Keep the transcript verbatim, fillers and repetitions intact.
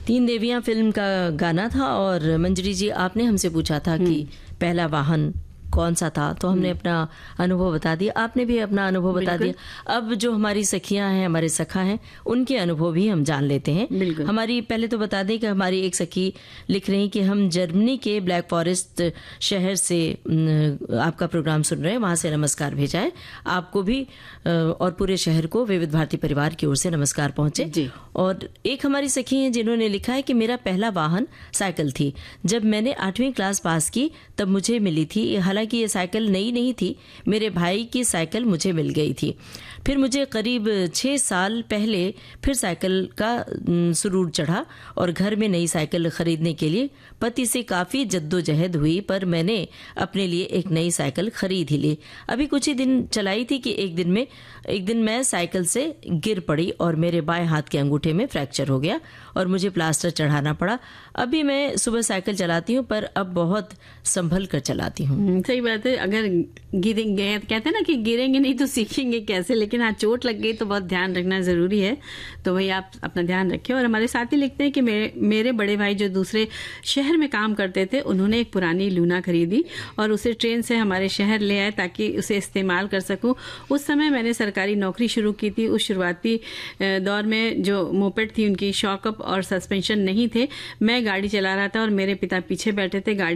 तीन देवियां फिल्म का गाना था और मंजरी जी आपने हमसे पूछा था कि पहला वाहन कौन सा था, तो हमने अपना अनुभव बता दिया, आपने भी अपना अनुभव बता दिया। अब जो हमारी सखियां हैं, हमारे सखा हैं, उनके अनुभव भी हम जान लेते हैं। हमारी पहले तो बता दें कि हमारी एक सखी लिख रही कि हम जर्मनी के ब्लैक फॉरेस्ट शहर से आपका प्रोग्राम सुन रहे हैं, वहां से नमस्कार भेजा है। आपको भी और पूरे शहर को विविध भारती परिवार की ओर से नमस्कार पहुंचे। और एक हमारी सखी हैं जिन्होंने लिखा है कि मेरा पहला वाहन साइकिल थी। जब मैंने आठवीं क्लास पास की तब मुझे मिली थी। हालांकि ये साइकिल नई नहीं थी, मेरे भाई की साइकिल मुझे मिल गई थी। फिर मुझे करीब छः साल पहले फिर साइकिल का सुरूर चढ़ा और घर में नई साइकिल खरीदने के लिए पति से काफ़ी जद्दोजहद हुई, पर मैंने अपने लिए एक नई साइकिल खरीद ही ली। अभी कुछ ही दिन चलाई थी कि एक दिन में एक दिन मैं साइकिल से गिर पड़ी और मेरे बाएं हाथ के अंगूठे में फ्रैक्चर हो गया और मुझे प्लास्टर चढ़ाना पड़ा। अभी मैं सुबह साइकिल चलाती हूँ, पर अब बहुत संभल कर चलाती हूँ। सही बात है। अगर गिरेंगे, कहते हैं ना कि गिरेंगे नहीं तो सीखेंगे कैसे, लेकिन हाँ चोट लग गई तो बहुत ध्यान रखना ज़रूरी है। तो वही आप अपना ध्यान रखें। और हमारे साथी लिखते हैं कि मेरे मेरे बड़े भाई जो दूसरे शहर में काम करते थे, उन्होंने एक पुरानी लूना खरीदी और उसे ट्रेन से हमारे शहर ले आए ताकि उसे इस्तेमाल कर सकूं। उस समय मैंने सरकारी नौकरी शुरू की थी। उस शुरुआती दौर में जो मोपेड थी उनकी शॉकअप और सस्पेंशन नहीं थे। मैं गाड़ी चला रहा था और मेरे पिता पीछे बैठे थे। गाड़ी